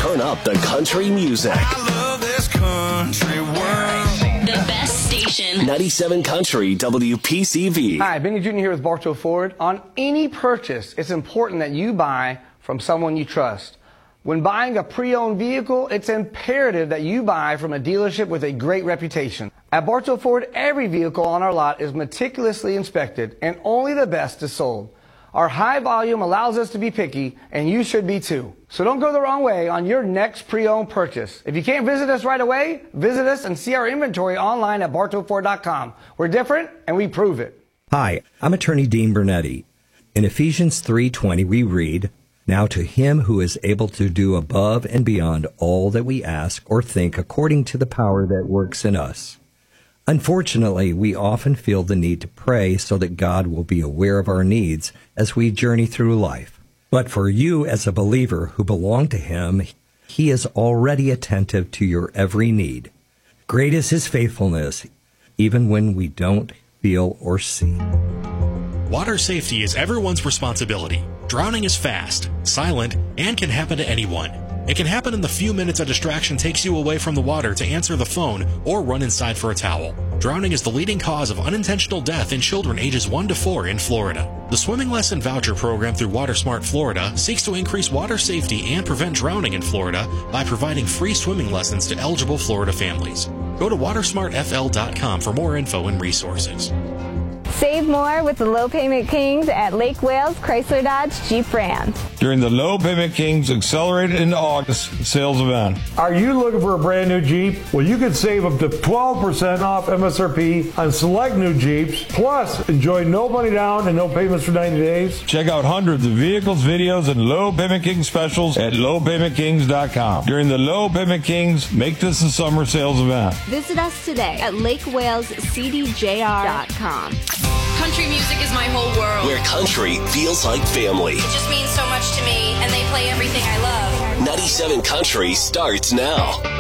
turn up the country music. I love this country world. The best station. 97 Country WPCV. Hi, Benny Jr. here with Bartow Ford. On any purchase, it's important that you buy from someone you trust. When buying a pre-owned vehicle, it's imperative that you buy from a dealership with a great reputation. At Bartow Ford, every vehicle on our lot is meticulously inspected, and only the best is sold. Our high volume allows us to be picky, and you should be too. So don't go the wrong way on your next pre-owned purchase. If you can't visit us right away, visit us and see our inventory online at bartowford.com. We're different, and we prove it. Hi, I'm attorney Dean Bernetti. In Ephesians 3:20, we read, "Now to him who is able to do above and beyond all that we ask or think according to the power that works in us." Unfortunately, we often feel the need to pray so that God will be aware of our needs as we journey through life. But for you as a believer who belong to him, he is already attentive to your every need. Great is his faithfulness, even when we don't feel or see. Water safety is everyone's responsibility. Drowning is fast, silent, and can happen to anyone. It can happen in the few minutes a distraction takes you away from the water to answer the phone or run inside for a towel. Drowning is the leading cause of unintentional death in children ages 1 to 4 in Florida. The Swimming Lesson Voucher Program through WaterSmart Florida seeks to increase water safety and prevent drowning in Florida by providing free swimming lessons to eligible Florida families. Go to watersmartfl.com for more info and resources. Save more with the Low Payment Kings at Lake Wales Chrysler Dodge Jeep Ram. During the Low Payment Kings Accelerated into August sales event. Are you looking for a brand new Jeep? Well, you could save up to 12% off MSRP on select new Jeeps. Plus, enjoy no money down and no payments for 90 days. Check out hundreds of vehicles, videos, and Low Payment Kings specials at lowpaymentkings.com. During the Low Payment Kings, make this a summer sales event. Visit us today at LakeWalesCDJR.com. Country music is my whole world. Where country feels like family. It just means so much to me, and they play everything I love. 97 Country starts now.